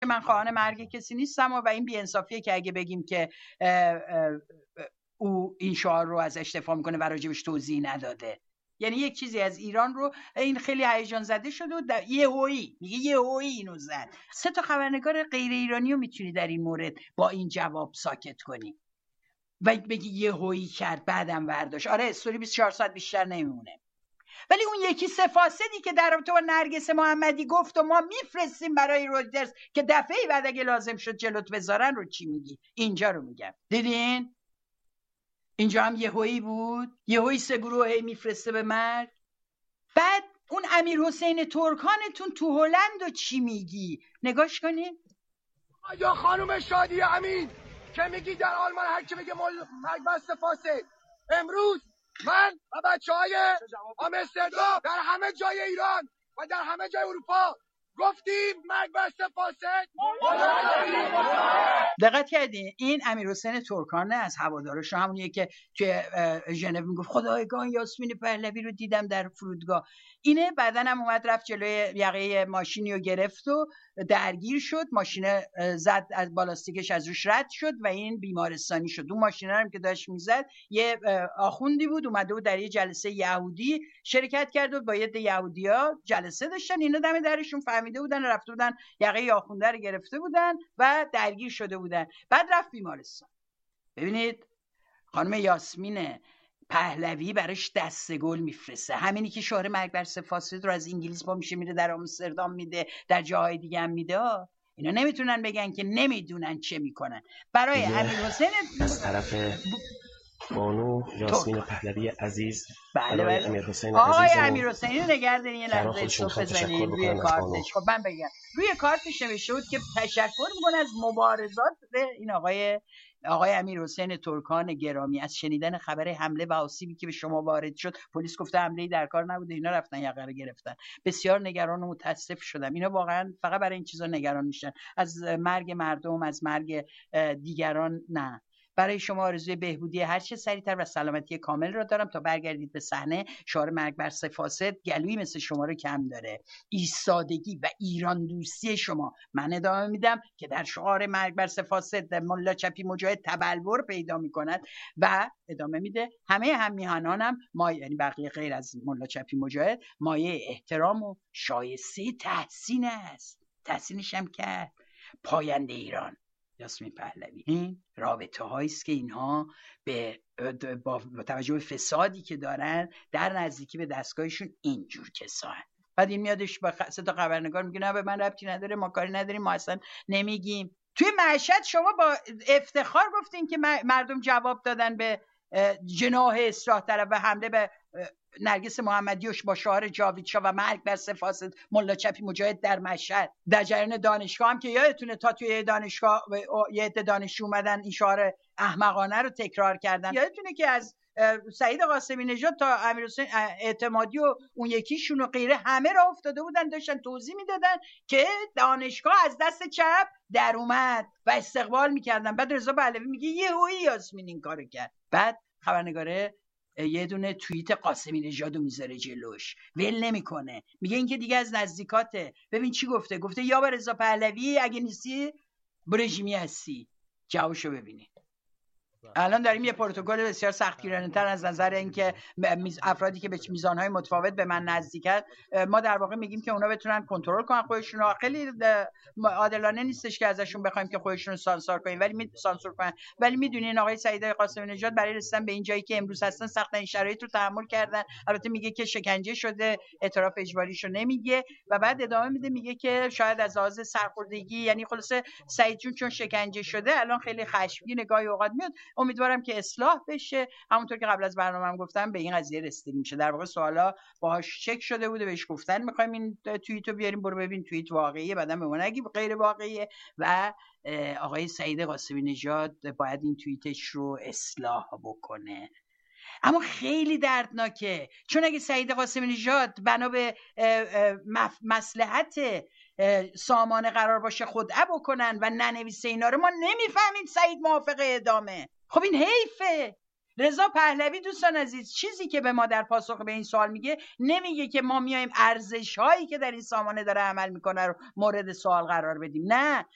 من خواهان مرگ کسی نیستم و این بی‌انصافیه که اگه بگیم که او این شعار رو ازش دفاع میکنه و راجبش توضیح نداده. یعنی یک چیزی از ایران رو این خیلی هیجان زده شده و یهویی اینو زد. 3 تا خبرنگار غیر ایرانی رو میتونی در این مورد با این جواب ساکت کنی و بگی یهویی کرد بعدم برداشت. آره استوری 24 ساعت بیشتر نمیمونه. ولی اون یکی 3 فاسدی که در رابطه با نرگس محمدی گفت و ما میفرستیم برای رویترز که دفعه بعد اگه لازم شد جلوت بذارن رو چی میگی؟ اینجا رو میگم. دیدین؟ اینجا هم یهویی بود. یهویی 3 گروه میفرسته به مرگ. بعد اون امیر حسین ترکانتون تو هلند و چی میگی؟ نگاش کنین. یا خانم شادی امین که میگی در آلمان هر کی بگه مرگ بسته فاسد. امروز من و بچهای آمستردام در همه جای ایران و در همه جای اروپا گفتیم مرگ بسته فاسد. دقت کردین این امیر حسین ترکانه از هوادارش، همونیه که توی ژنو میگفت خدایگان یاسمین پهلوی رو دیدم در فرودگاه. اینه بعدن هم اومد رفت جلوی یقه ماشینی رو گرفت و درگیر شد، ماشین زد از بالاستیکش از روش رد شد و این بیمارستانی شد. اون ماشین هم که داشت میزد یه آخوندی بود اومده بود در یه جلسه یهودی شرکت کرد و با یه یهودیا جلسه داشتن. اینا دم درشون فهمیده بودن رفته بودن یقه آخونده رو گرفته بودن و درگیر شده بودن. بعد رفت بیمارستان. ببینید خانم یاسمین پهلوی براش دسته گل میفرسته، همینی که شعار مرگ بر فاسد رو از انگلیس با میشه میره در آمستردام میده، در جاهای دیگه هم میده. اینا نمیتونن بگن که نمیدونن چه میکنن. برای امیر حسین از طرف بانو یاسمین پهلوی عزیز، بله امیر حسین آقای عزیز، امیر حسین نگردن یه لحظه استوپ بزنید روی کارتش. خب من بگم روی کارتش نوشته بود که تشکر میکنه از مبارزات این آقای امیر حسین ترکان گرامی از شنیدن خبر حمله و آسیبی که به شما وارد شد. پلیس گفته حمله‌ای در کار نبوده، اینا رفتن یقه رو گرفتن. بسیار نگران و متاسف شدم. اینا واقعا فقط برای این چیزا نگران میشن، از مرگ مردم، از مرگ دیگران نه. برای شما آرزوی بهبودی هر چه سریعتر و سلامتی کامل را دارم تا برگردید به صحنه. شعار مرگ بر فاسد گلویی مثل شما رو کم داره. ایستادگی و ایران دوستی شما. من ادامه میدم که در شعار مرگ بر فاسد ملا چپی مجاهد تبلور پیدا میکند و ادامه میده همه هم میهنانم یعنی بقیه غیر از ملا چپی مجاهد مایه احترام و شایسته تحسین است. تحسینش هم کرد. پاینده ایران یاسمین پهلوی. این رابطه هایی است که اینها با توجه به فسادی که دارن در نزدیکی به دستگاهشون اینجور کسان. بعد این میادش با 3 تا خبرنگار میگه نه به من ربطی نداره، ما کاری نداریم، ما اصلا نمیگیم. توی مشهد شما با افتخار گفتین که مردم جواب دادن به جناح اصلاح طلب و حمله به نرگس محمدیوش با شعار جاوید شاه و مرگ بر فاسد ملا چپی مجاهد در مشهد. در جریان دانشگاه هم که یادتونه تا توی دانشگاه یه عده دانشجو اومدن این شعار احمقانه رو تکرار کردن. یادتونه که از سعید قاسمی نژاد تا امیرحسین اعتمادی و اون یکیشون و غیره همه را افتاده بودن داشتن توضیح میدادن که دانشگاه از دست چپ در اومد و استقبال میکردن. بعد رضا پهلوی میگه یهویی یاسمین این کارو کرد. بعد خبرنگاره یه دونه توییت قاسمی نژادو میذاره جلوش، ول نمیکنه، میگه این که دیگه از نزدیکاته. ببین چی گفته یا با رضا پهلوی اگه نیستی برژیمی هستی. جوابشو ببینید. الان داریم یه پروتکل بسیار سختگیرانه‌تر از نظر اینکه افرادی که به میزانهای متفاوت به من نزدیکن ما در واقع میگیم که اونا بتونن کنترل کنن خودشون رو. خیلی عادلانه نیستش که ازشون بخوایم که خودشون رو سانسور کنیم، ولی میدونین آقای سعید قاسمی نژاد برای رسیدن به این جایی که امروز هستن سخت این شرایط رو تحمل کردن. البته میگه که شکنجه شده، اعتراف اجباریشو نمیگه و بعد ادامه میده میگه که شاید از لحاظ سرخوردگی، یعنی خلاصه سعید جون چون شکنجه شده الان خیلی خشمگین گاهی اوقات میاد. امیدوارم که اصلاح بشه. همونطور که قبل از برنامه‌ام گفتم به این قضیه رسیدگی میشه. در واقع سوالا باهاش چک شده بوده، بهش گفتن می‌خوایم این توییتو بیاریم، برو ببین توییت واقعیه، بعداً به ما نگی غیر واقعیه و آقای سعید قاسمی نژاد باید این توییتش رو اصلاح بکنه. اما خیلی دردناکه، چون اگه سعید قاسمی نژاد بنا به مصلحت سامانه قرار باشه خدعه بکنن و ننویسه اینا رو، ما نمیفهمیم سعید موافق اعدامه. خب این حیفه. رضا پهلوی دوستان عزیز چیزی که به ما در پاسخ به این سوال میگه، نمیگه که ما میایم ارزش هایی که در این سامانه داره عمل میکنه رو مورد سوال قرار بدیم. نه،